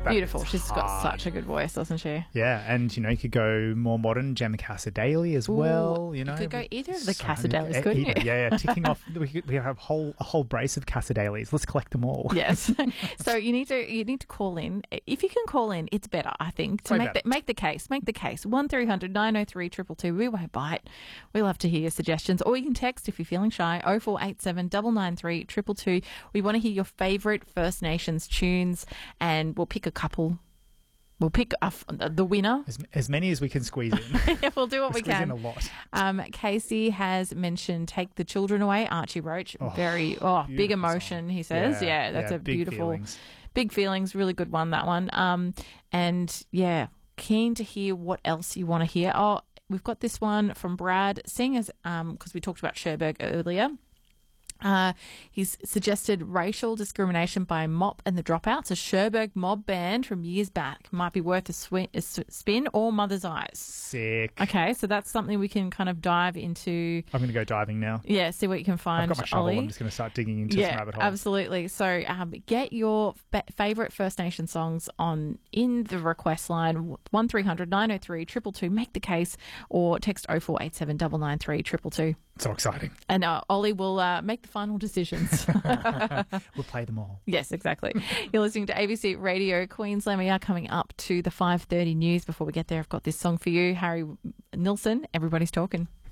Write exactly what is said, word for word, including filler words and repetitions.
That Beautiful. is She's got hard. such a good voice, doesn't she? Yeah, and, you know, you could go more modern, Gemma Casadei as Ooh, well, you you know. could go either of the So many- Casadelis, couldn't either, you? Yeah, yeah, ticking off, we, could, we have a whole, a whole brace of Casadelis. Let's collect them all. Yes. So you need to you need to call in. If you can call in, it's better, I think, to Way make the, better. make the case. Make the case. One three hundred nine oh three two two two. We won't bite. We love to hear your suggestions. Or you can text if you're feeling shy. oh four eight seven nine nine three two two two. We want to hear your favourite First Nations tunes, and we'll pick a couple. We'll pick a f the winner. As, as many as we can squeeze in. We'll do what we Squeeze can. in a lot. Um, Casey has mentioned "Take the Children Away." Archie Roach, Oh, very oh big beautiful emotion. song. He says, Yeah, yeah, that's yeah, a big beautiful, feelings. big feelings. Really good one, that one. Um, and yeah, keen to hear what else you want to hear. Oh, we've got this one from Brad, seeing as um because we talked about Cherbourg earlier. Uh, he's suggested Racial Discrimination by Mop and the Dropouts, a Cherbourg mob band from years back. Might be worth a, swi- a s- spin, or Mother's Eyes. Sick. Okay, so that's something we can kind of dive into. I'm going to go diving now. Yeah, see what you can find, I've got my shovel. Ollie. I'm just going to start digging into Yeah, some rabbit holes. absolutely. So um, get your fa- favourite First Nation songs on in the request line, one three hundred nine oh three two two two. Make the case, or text oh four eight seven nine nine three two two two. So exciting. And uh, Ollie will uh, make the final decisions. We'll play them all. Yes, exactly. You're listening to A B C Radio Queensland. We are coming up to the five thirty news. Before we get there, I've got this song for you, Harry Nilsson, Everybody's Talking.